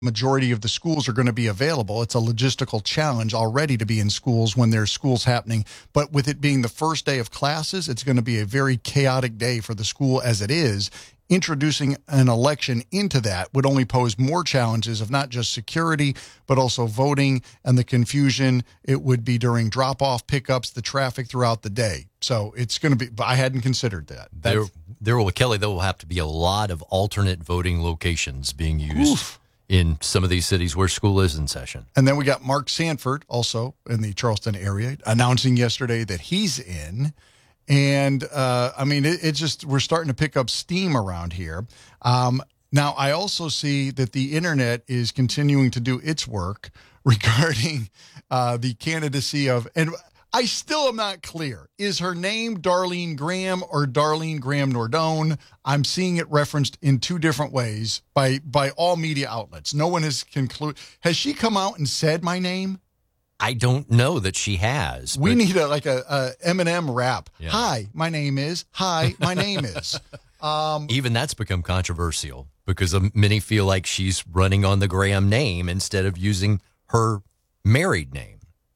majority of the schools are going to be available. It's a logistical challenge already to be in schools when there's schools happening. But with it being the first day of classes, it's going to be a very chaotic day for the school as it is. Introducing an election into that would only pose more challenges of not just security, but also voting and the confusion. It would be during drop-off pickups, the traffic throughout the day. So it's going to be, I hadn't considered that. Kelly, there will have to be a lot of alternate voting locations being used. Oof. In some of these cities where school is in session. And then we got Mark Sanford, also in the Charleston area, announcing yesterday that he's in. And, it's just, we're starting to pick up steam around here. Now, I also see that the internet is continuing to do its work regarding the candidacy of, and I still am not clear. Is her name Darlene Graham or Darlene Graham Nordone? I'm seeing it referenced in two different ways by all media outlets. No one has concluded. Has she come out and said my name? I don't know that she has. We need a Eminem rap. Yeah. Hi, my name is. Hi, my name is. Even that's become controversial because many feel like she's running on the Graham name instead of using her married name.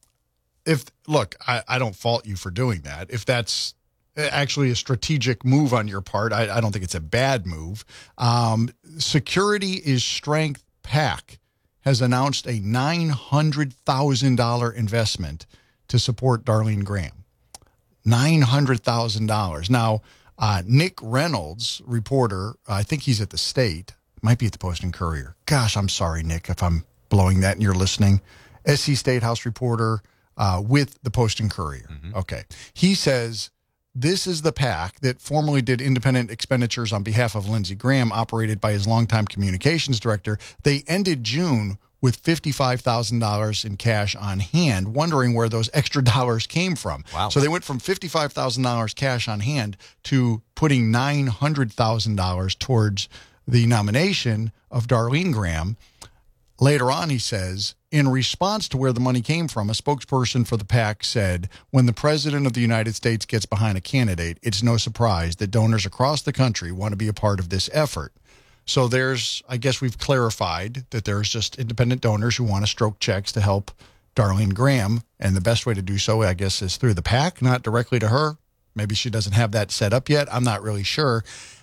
I don't fault you for doing that. If that's actually a strategic move on your part, I don't think it's a bad move. Security is Strength PAC has announced a $900,000 investment to support Darlene Graham. $900,000. Now, Nick Reynolds, reporter, I think he's at the State, might be at the Post and Courier. Gosh, I'm sorry, Nick, if I'm blowing that and you're listening. SC State House reporter, with the Post and Courier. Mm-hmm. Okay. He says this is the PAC that formerly did independent expenditures on behalf of Lindsey Graham, operated by his longtime communications director. They ended June with $55,000 in cash on hand, wondering where those extra dollars came from. Wow. So they went from $55,000 cash on hand to putting $900,000 towards the nomination of Darlene Graham. Later on, he says, in response to where the money came from, a spokesperson for the PAC said, when the president of the United States gets behind a candidate, it's no surprise that donors across the country want to be a part of this effort. So I guess we've clarified that there's just independent donors who want to stroke checks to help Darlene Graham. And the best way to do so, I guess, is through the PAC, not directly to her. Maybe she doesn't have that set up yet. I'm not really sure.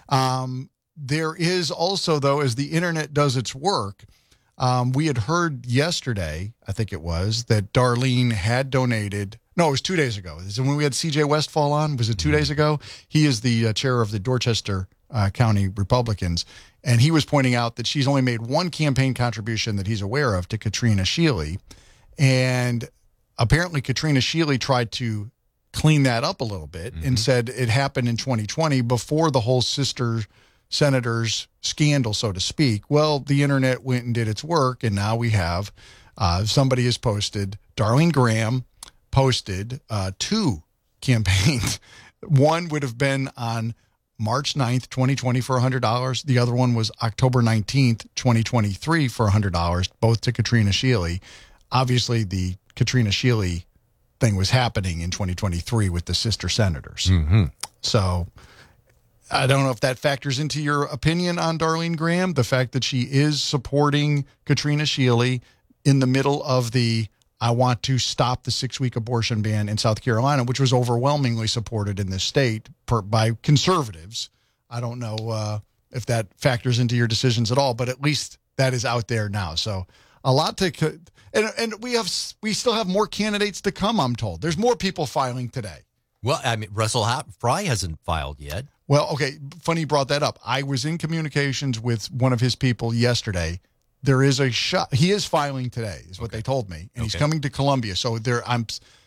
There is also, though, as the internet does its work, we had heard yesterday, I think it was, that Darlene had donated. No, it was 2 days ago. Is it when we had CJ Westfall on? Was it 2 days ago? He is the chair of the Dorchester County Republicans. And he was pointing out that she's only made one campaign contribution that he's aware of to Katrina Shealy. And apparently Katrina Shealy tried to clean that up a little bit and said it happened in 2020 before the whole sister senators scandal, so to speak. Well, the internet went and did its work, and now we have somebody has posted, Darlene Graham posted two campaigns. One would have been on March 9th, 2020 for $100. The other one was October 19th, 2023 for $100, both to Katrina Shealy. Obviously, the Katrina Shealy thing was happening in 2023 with the sister senators. Mm-hmm. So I don't know if that factors into your opinion on Darlene Graham, the fact that she is supporting Katrina Shealy in the middle of the I want to stop the 6-week abortion ban in South Carolina, which was overwhelmingly supported in this state by conservatives. I don't know if that factors into your decisions at all, but at least that is out there now. So a lot to and we still have more candidates to come, I'm told. There's more people filing today. Well, I mean, Russell Fry hasn't filed yet. Well, okay, funny you brought that up. I was in communications with one of his people yesterday. There is a shot. He is filing today, is what they told me, and he's coming to Columbia. So I'm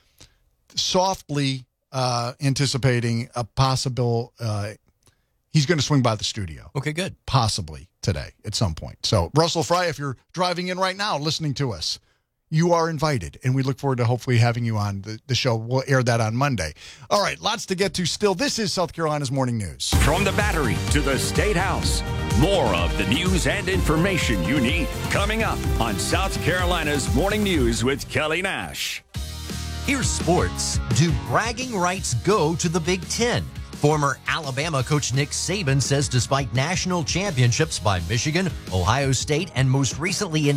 softly anticipating a possible. He's going to swing by the studio. Okay, good. Possibly today at some point. So Russell Fry, if you're driving in right now, listening to us, you are invited, and we look forward to hopefully having you on the show. We'll air that on Monday. All right, lots to get to still. This is South Carolina's Morning News. From the Battery to the State House, more of the news and information you need coming up on South Carolina's Morning News with Kelly Nash. Here's sports. Do bragging rights go to the Big Ten? Former Alabama coach Nick Saban says despite national championships by Michigan, Ohio State, and most recently